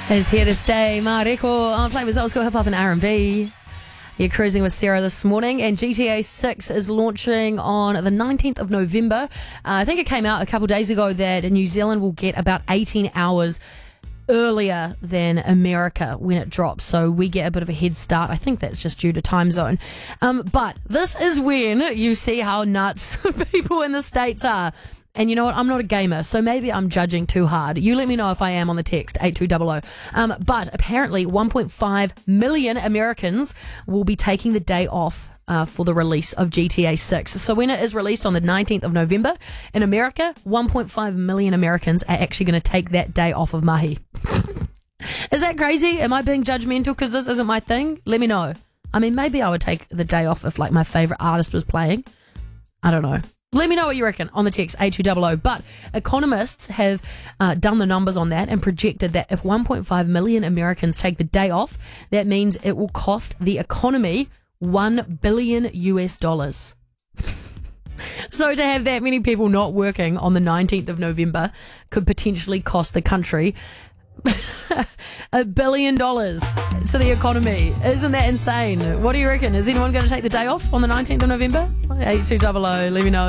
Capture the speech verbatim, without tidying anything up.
is here to stay. Mariko on Flavors Old School Hip Hop and R and B. You're cruising with Sarah this morning, and G T A six is launching on the nineteenth of November. Uh, I think it came out a couple days ago that New Zealand will get about eighteen hours earlier than America when it drops, so we get a bit of a head start. I think that's just due to time zone. Um, but this is when you see how nuts people in the States are. And you know what? I'm not a gamer, so maybe I'm judging too hard. You let me know if I am on the text, eight two hundred. Um, but apparently one point five million Americans will be taking the day off uh, for the release of G T A six. So when it is released on the nineteenth of November in America, one point five million Americans are actually going to take that day off of mahi. Is that crazy? Am I being judgmental because this isn't my thing? Let me know. I mean, maybe I would take the day off if like my favourite artist was playing. I don't know. Let me know what you reckon on the text, eight two hundred. But economists have uh, done the numbers on that and projected that if one point five million Americans take the day off, that means it will cost the economy one billion U S dollars. So to have that many people not working on the nineteenth of November could potentially cost the country a billion dollars to the economy. Isn't that insane? What do you reckon? Is anyone going to take the day off on the nineteenth of November? eight two hundred, let me know.